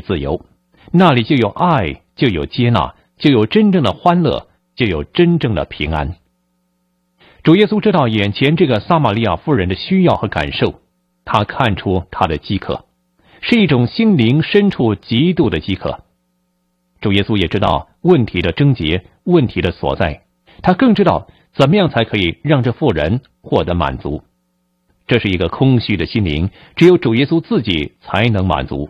自由，那里就有爱，就有接纳，就有真正的欢乐，就有真正的平安。主耶稣知道眼前这个撒玛利亚妇人的需要和感受，他看出她的饥渴，是一种心灵深处极度的饥渴。主耶稣也知道问题的症结，问题的所在，他更知道怎么样才可以让这妇人获得满足。这是一个空虚的心灵，只有主耶稣自己才能满足。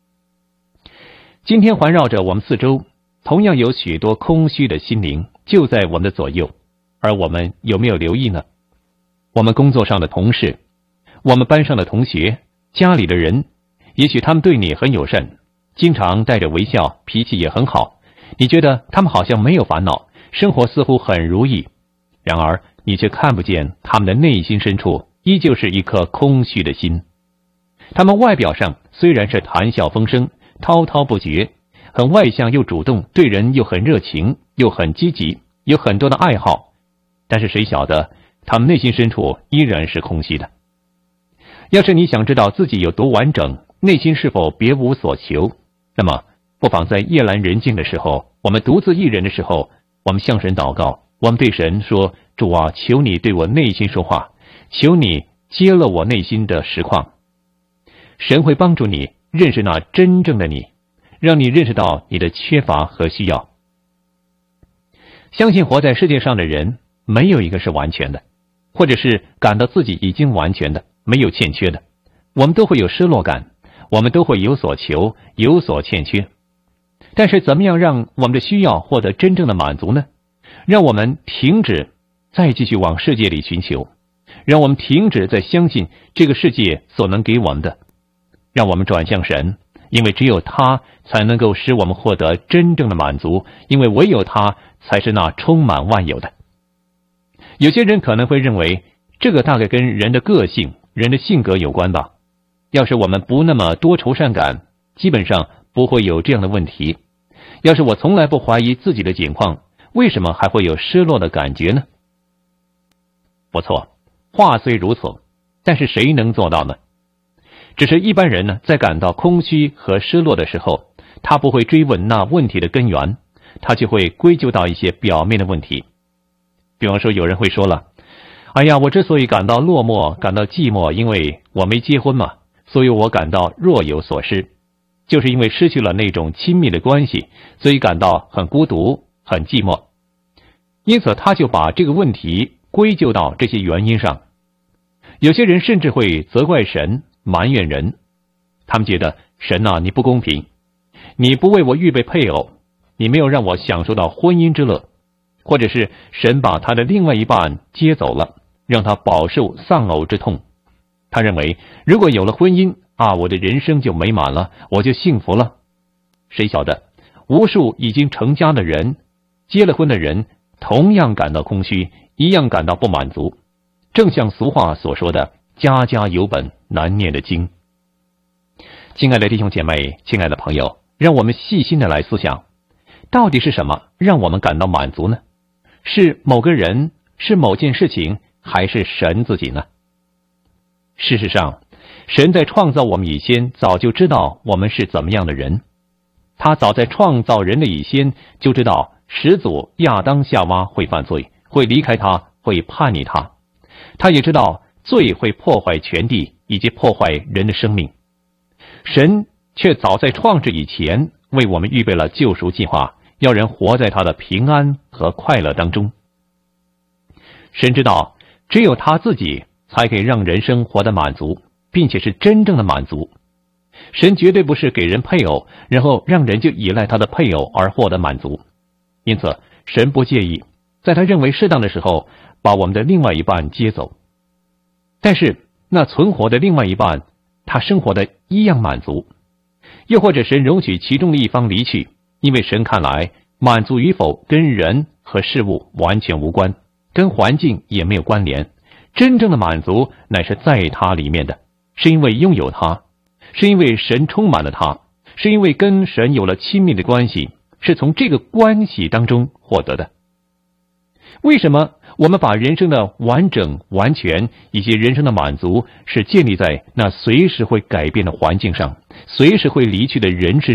今天环绕着我们四周，同样有许多空虚的心灵就在我们的左右，而我们有没有留意呢？我们工作上的同事，我们班上的同学，家里的人，也许他们对你很友善，经常带着微笑，脾气也很好，你觉得他们好像没有烦恼，生活似乎很如意，然而你却看不见他们的内心深处依旧是一颗空虚的心。他们外表上虽然是谈笑风生，滔滔不绝，很外向又主动，对人又很热情，又很积极，有很多的爱好，但是谁晓得他们内心深处依然是空虚的。要是你想知道自己有多完整，内心是否别无所求，那么不妨在夜阑人静的时候，我们独自一人的时候，我们向神祷告，我们对神说，主啊，求你对我内心说话，求你揭露我内心的实况。神会帮助你认识那真正的你，让你认识到你的缺乏和需要。相信活在世界上的人没有一个是完全的，或者是感到自己已经完全的，没有欠缺的。我们都会有失落感，我们都会有所求，有所欠缺。但是怎么样让我们的需要获得真正的满足呢？让我们停止再继续往世界里寻求，让我们停止再相信这个世界所能给我们的，让我们转向神，因为只有他才能够使我们获得真正的满足，因为唯有他才是那充满万有的。有些人可能会认为，这个大概跟人的个性、人的性格有关吧。要是我们不那么多愁善感，基本上不会有这样的问题。要是我从来不怀疑自己的境况，为什么还会有失落的感觉呢？不错，话虽如此，但是谁能做到呢？只是一般人呢，在感到空虚和失落的时候，他不会追问那问题的根源，他就会归咎到一些表面的问题。比方说，有人会说了，哎呀，我之所以感到落寞，感到寂寞，因为我没结婚嘛，所以我感到若有所失，就是因为失去了那种亲密的关系，所以感到很孤独，很寂寞。因此他就把这个问题归咎到这些原因上。有些人甚至会责怪神，埋怨人，他们觉得神啊，你不公平，你不为我预备配偶，你没有让我享受到婚姻之乐，或者是神把他的另外一半接走了，让他饱受丧偶之痛。他认为如果有了婚姻啊，我的人生就美满了，我就幸福了。谁晓得无数已经成家的人，结了婚的人同样感到空虚，一样感到不满足。正像俗话所说的，家家有本难念的经。亲爱的弟兄姐妹，亲爱的朋友，让我们细心的来思想，到底是什么让我们感到满足呢？是某个人，是某件事情，还是神自己呢？事实上，神在创造我们以前早就知道我们是怎么样的人。他早在创造人的以前就知道始祖亚当夏娃会犯罪，会离开他，会叛逆他。他也知道罪会破坏全地，以及破坏人的生命。神却早在创世以前为我们预备了救赎计划，要人活在他的平安和快乐当中。神知道只有他自己才可以让人生活得满足，并且是真正的满足。神绝对不是给人配偶，然后让人就依赖他的配偶而获得满足。因此神不介意在他认为适当的时候把我们的另外一半接走，但是那存活的另外一半，他生活的一样满足。又或者神容许其中的一方离去，因为神看来满足与否跟人和事物完全无关，跟环境也没有关联。真正的满足乃是在他里面的，是因为拥有他，是因为神充满了他，是因为跟神有了亲密的关系，是从这个关系当中获得的。为什么我们把人生的完整、完全以及人生的满足是建立在那随时会改变的环境上，随时会离去的人身